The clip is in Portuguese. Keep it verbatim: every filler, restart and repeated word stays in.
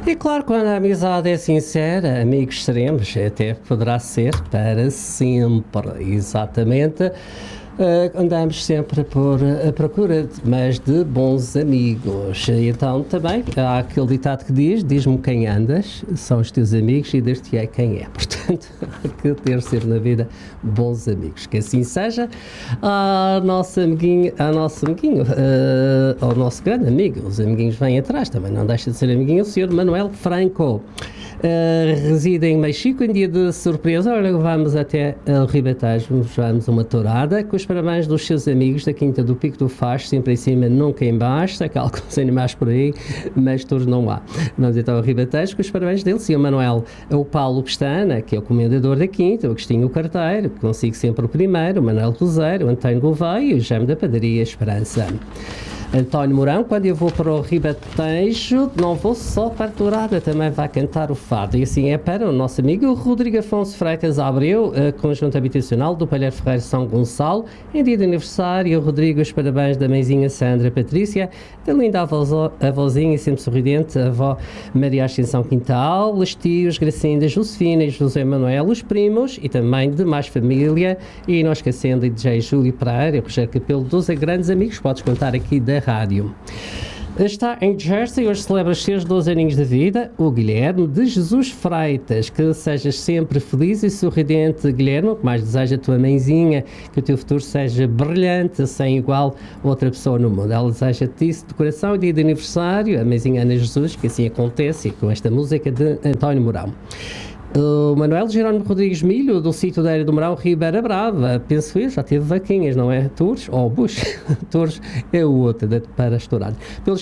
E claro, quando a amizade é sincera, amigos seremos, até poderá ser para sempre, exatamente. Uh, andamos sempre por a procura, de, mas de bons amigos. E então também há aquele ditado que diz: diz-me quem andas, são os teus amigos e dir-te-ei quem é. Portanto, há que ter sempre na vida bons amigos. Que assim seja. A nossa amiguinha, a nosso amiguinho, uh, ao nosso grande amigo, os amiguinhos vêm atrás, também não deixa de ser amiguinho, o senhor Manuel Franco. Uh, reside em Mexico. Em dia de surpresa, olha, vamos até uh, Ribatejo, vamos uma tourada com os parabéns dos seus amigos da Quinta do Pico do Facho, sempre em cima, nunca em baixo, há alguns animais por aí, mas todos não há. Vamos então a Ribatejo com os parabéns dele, senhor Manuel, o Paulo Pestana, que é o comendador da Quinta, o Agostinho Carteiro, que consigo sempre o primeiro, o Manuel Roseiro, o António Gouveia e o Jaime da Padaria Esperança. António Mourão, quando eu vou para o Ribatejo, não vou só para a tourada, também vai cantar o fado. E assim é para o nosso amigo Rodrigo Afonso Freitas Abreu, conjunto habitacional do Palheiro Ferreiro São Gonçalo. Em dia de aniversário, Rodrigo, os parabéns da mãezinha Sandra Patrícia, da linda avó, avózinha, sempre sorridente, a avó Maria Ascensão Quintal, os tios Gracinda, Josefina e José Manuel, os primos e também de mais família. E nós esquecendo de D J Júlio Pereira, Rogério Capelo, doze grandes amigos, podes contar aqui da rádio. Está em Jersey, hoje celebra os seus doze aninhos de vida, o Guilherme de Jesus Freitas. Que sejas sempre feliz e sorridente, Guilherme, o que mais deseja a tua mãezinha, que o teu futuro seja brilhante, sem igual outra pessoa no mundo. Ela deseja-te isso de coração, e dia de aniversário, a mãezinha Ana Jesus, que assim acontece, com esta música de António Mourão. O Manuel Jerónimo Rodrigues Milho, do sítio da Eira do Mourão, Ribeira Brava, penso eu, já teve vaquinhas, não é? Touros, ou oh, Bush, Touros é o outro, para estourar. Pelos